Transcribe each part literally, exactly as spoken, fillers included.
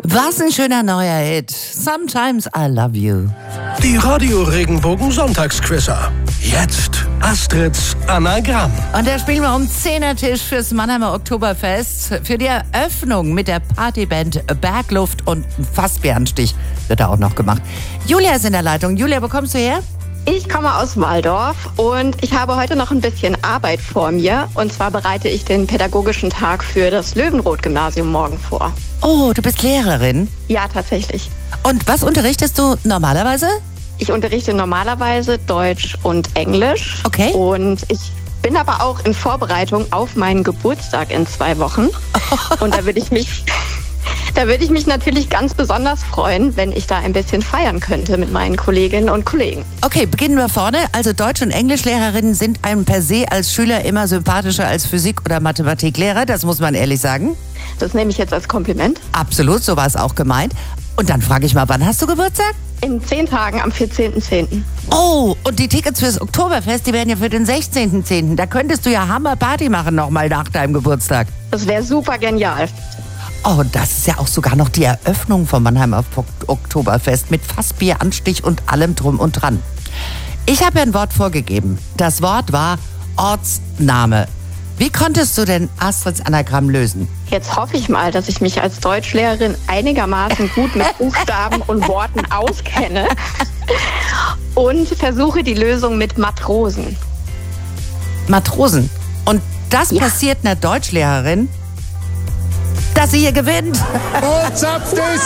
Was ein schöner neuer Hit. Sometimes I love you. Die Radio Regenbogen Sonntagsquizzer. Jetzt Astrids Anagramm. Und da spielen wir um Zehnertisch fürs Mannheimer Oktoberfest. Für die Eröffnung mit der Partyband Bergluft und Fassbärenstich wird da auch noch gemacht. Julia ist in der Leitung. Julia, wo kommst du her? Ich komme aus Walldorf und ich habe heute noch ein bisschen Arbeit vor mir. Und zwar bereite ich den pädagogischen Tag für das Löwenroth-Gymnasium morgen vor. Oh, du bist Lehrerin? Ja, tatsächlich. Und was unterrichtest du normalerweise? Ich unterrichte normalerweise Deutsch und Englisch. Okay. Und ich bin aber auch in Vorbereitung auf meinen Geburtstag in zwei Wochen. Und da würde ich mich... Da würde ich mich natürlich ganz besonders freuen, wenn ich da ein bisschen feiern könnte mit meinen Kolleginnen und Kollegen. Okay, beginnen wir vorne. Also Deutsch- und Englischlehrerinnen sind einem per se als Schüler immer sympathischer als Physik- oder Mathematiklehrer. Das muss man ehrlich sagen. Das nehme ich jetzt als Kompliment. Absolut, so war es auch gemeint. Und dann frage ich mal, wann hast du Geburtstag? In zehn Tagen am vierzehnten zehnten Oh, und die Tickets fürs Oktoberfest, die werden ja für den sechzehnten zehnten Da könntest du ja Hammerparty machen nochmal nach deinem Geburtstag. Das wäre super genial. Oh, das ist ja auch sogar noch die Eröffnung vom Mannheimer Oktoberfest mit Fassbier, Anstich und allem drum und dran. Ich habe ja ein Wort vorgegeben. Das Wort war Ortsname. Wie konntest du denn Astrids Anagramm lösen? Jetzt hoffe ich mal, dass ich mich als Deutschlehrerin einigermaßen gut mit Buchstaben und Worten auskenne und versuche die Lösung mit Matrosen. Matrosen. Und das Ja. passiert einer Deutschlehrerin, dass sie hier gewinnt. Und zapft es!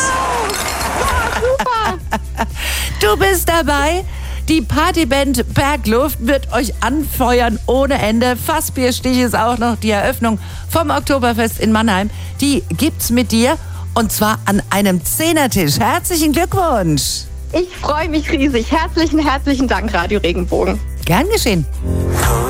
Du bist dabei. Die Partyband Bergluft wird euch anfeuern ohne Ende. Fassbierstich ist auch noch die Eröffnung vom Oktoberfest in Mannheim. Die gibt's mit dir und zwar an einem Zehnertisch. Herzlichen Glückwunsch. Ich freue mich riesig. Herzlichen, herzlichen Dank, Radio Regenbogen. Gern geschehen.